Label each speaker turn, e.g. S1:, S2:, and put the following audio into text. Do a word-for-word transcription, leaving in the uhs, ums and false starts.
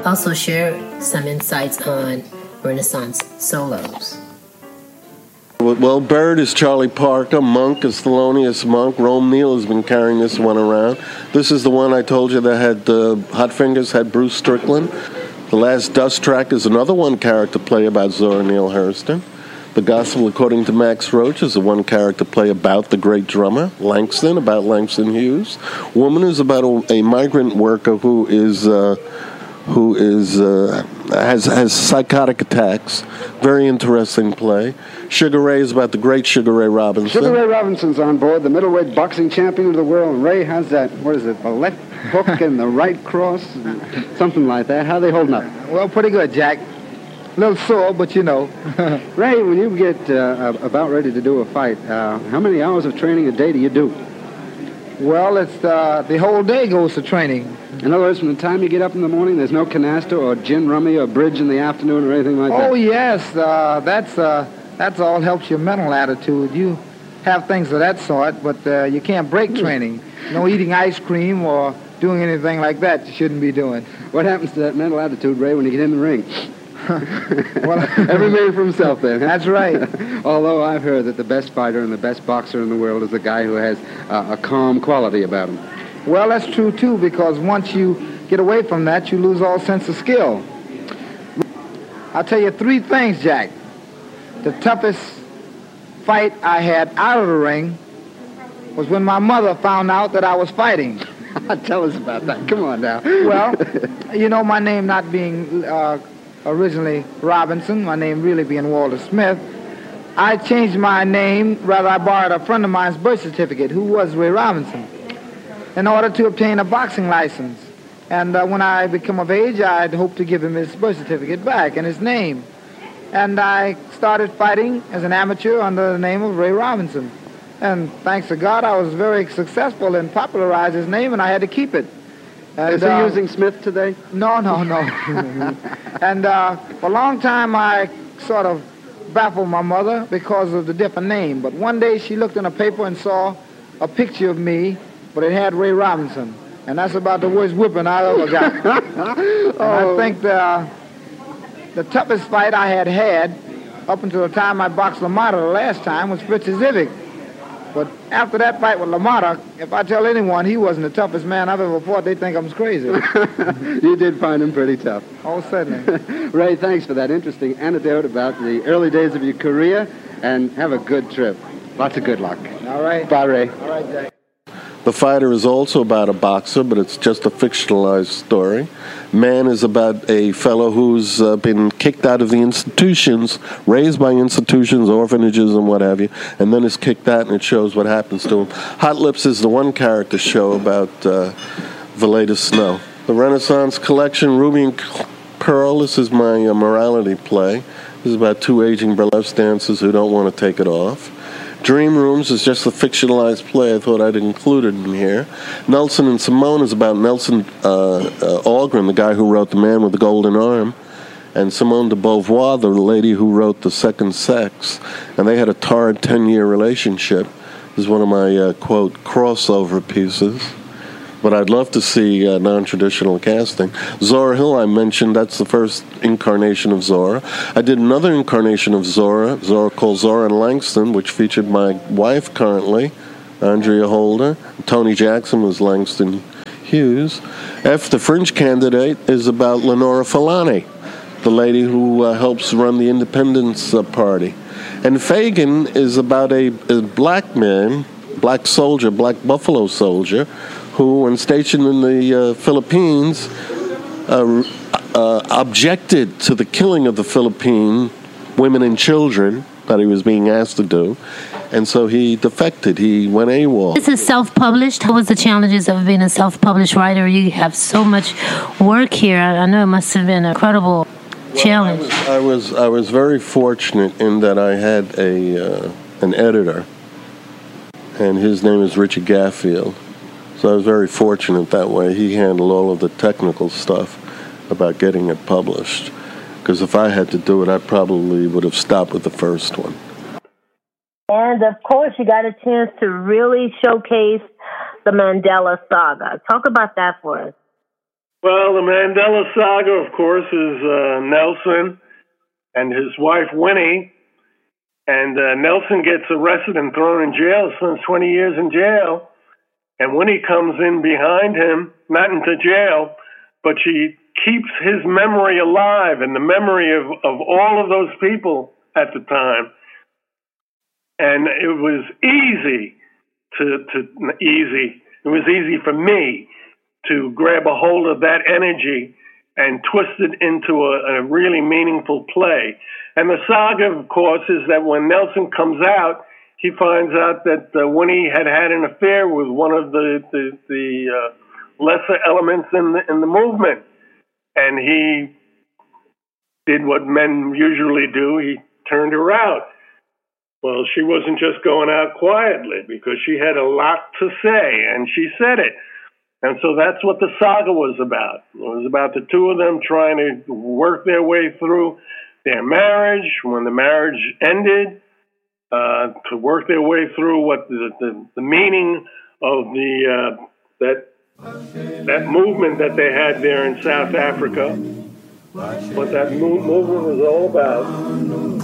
S1: also share some insights on Renaissance solos.
S2: Well, Bird is Charlie Parker. Monk is Thelonious Monk. Rome Neal has been carrying this one around. This is the one I told you that had uh, Hot Fingers, had Bruce Strickland. The Last Dust Track is another one-character play about Zora Neale Hurston. The Gospel According to Max Roach is a one-character play about the great drummer, Langston, about Langston Hughes. Woman is about a, a migrant worker who is uh, who is uh, has has psychotic attacks. Very interesting play. Sugar Ray is about the great Sugar Ray Robinson.
S3: Sugar Ray Robinson's on board, the middleweight boxing champion of the world. Ray has that, what is it, the left hook and the right cross, something like that. How are they holding up?
S4: Well, pretty good, Jack. A little sore, but you know.
S3: Ray, when you get uh, about ready to do a fight, uh, how many hours of training a day do you do?
S4: Well, it's uh, the whole day goes to training.
S3: In other words, from the time you get up in the morning, there's no canasta or gin rummy or bridge in the afternoon or anything like that?
S4: Oh, yes. Uh, that's uh, that's all helps your mental attitude. You have things of that sort, but uh, you can't break training. No eating ice cream or doing anything like that you shouldn't be doing.
S3: What happens to that mental attitude, Ray, when you get in the ring?
S4: Well,
S3: every man for himself then.
S4: That's right.
S3: Although I've heard that the best fighter and the best boxer in the world is the guy who has uh, a calm quality about him.
S4: Well, that's true, too, because once you get away from that, you lose all sense of skill. I'll tell you three things, Jack. The toughest fight I had out of the ring was when my mother found out that I was fighting.
S3: Tell us about that. Come on now.
S4: Well, you know, my name not being uh, originally Robinson, my name really being Walter Smith, I changed my name, rather I borrowed a friend of mine's birth certificate, who was Ray Robinson, in order to obtain a boxing license. And uh, when I become of age, I'd hope to give him his birth certificate back and his name. And I started fighting as an amateur under the name of Ray Robinson. And thanks to God, I was very successful in popularizing his name, and I had to keep it. And,
S3: Is he
S4: uh,
S3: using Smith today?
S4: No, no, no. And uh, for a long time, I sort of baffled my mother because of the different name. But one day, she looked in a paper and saw a picture of me, but it had Ray Robinson. And that's about the worst whipping I ever got. And
S3: oh.
S4: I think the, the toughest fight I had had up until the time I boxed LaMotta the last time was Fritz Zivic. But after that fight with LaMotta, if I tell anyone he wasn't the toughest man I've ever fought, they think I'm crazy.
S3: You did find him pretty tough.
S4: Oh, certainly.
S3: Ray, thanks for that interesting anecdote about the early days of your career, and have a good trip. Lots of good luck.
S4: All right.
S3: Bye, Ray.
S4: All right, Jack.
S2: The Fighter is also about a boxer, but it's just a fictionalized story. Man is about a fellow who's uh, been kicked out of the institutions, raised by institutions, orphanages, and what have you, and then is kicked out, and it shows what happens to him. Hot Lips is the one-character show about uh, Valletta Snow. The Renaissance Collection, Ruby and Pearl, this is my uh, morality play. This is about two aging burlesque dancers who don't want to take it off. Dream Rooms is just a fictionalized play. I thought I'd include it in here. Nelson and Simone is about Nelson uh, uh, Algren, the guy who wrote The Man with the Golden Arm, and Simone de Beauvoir, the lady who wrote The Second Sex. And they had a torrid ten-year relationship. This is one of my, uh, quote, crossover pieces. But I'd love to see uh, non-traditional casting. Zora Hill, I mentioned, that's the first incarnation of Zora. I did another incarnation of Zora, Zora called Zora and Langston, which featured my wife currently, Andrea Holder. Tony Jackson was Langston Hughes. F, the Fringe Candidate, is about Lenora Fulani, the lady who uh, helps run the Independence uh, Party. And Fagin is about a, a black man, black soldier, black Buffalo soldier, who, when stationed in the uh, Philippines, uh, uh, objected to the killing of the Philippine women and children that he was being asked to do, and so he defected. He went AWOL.
S1: This is self-published. What was the challenges of being a self-published writer? You have so much work here. I know it must have been an incredible well, challenge.
S2: I was, I was I was very fortunate in that I had a uh, an editor, and his name is Richard Gaffield. So I was very fortunate that way. He handled all of the technical stuff about getting it published. Because if I had to do it, I probably would have stopped with the first one.
S5: And, of course, you got a chance to really showcase the Mandela Saga. Talk about that for us.
S6: Well, Well, the Mandela saga, of course, is uh, Nelson and his wife, Winnie. And uh, Nelson gets arrested and thrown in jail, spends twenty years in jail. And Winnie comes in behind him, not into jail, but she keeps his memory alive and the memory of, of all of those people at the time. And it was easy to, to easy. It was easy for me to grab a hold of that energy and twist it into a, a really meaningful play. And the saga, of course, is that when Nelson comes out, he finds out that uh, Winnie had had an affair with one of the the, the uh, lesser elements in the, in the movement. And he did what men usually do. He turned her out. Well, she wasn't just going out quietly because she had a lot to say, and she said it. And so that's what the saga was about. It was about the two of them trying to work their way through their marriage. When the marriage ended, uh, to work their way through what the, the, the meaning of the uh, that that movement that they had there in South Africa, what that mo- movement was all about.